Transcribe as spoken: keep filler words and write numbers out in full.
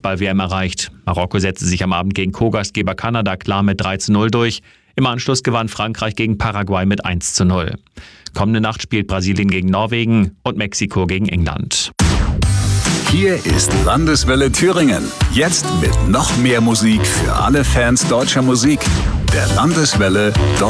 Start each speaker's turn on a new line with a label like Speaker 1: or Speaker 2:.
Speaker 1: Fußball-W M erreicht. Marokko setzte sich am Abend gegen Co-Gastgeber Kanada klar mit drei zu null durch. Im Anschluss gewann Frankreich gegen Paraguay mit eins zu null. Kommende Nacht spielt Brasilien gegen Norwegen und Mexiko gegen England.
Speaker 2: Hier ist Landeswelle Thüringen. Jetzt mit noch mehr Musik für alle Fans deutscher Musik. Der Landeswelle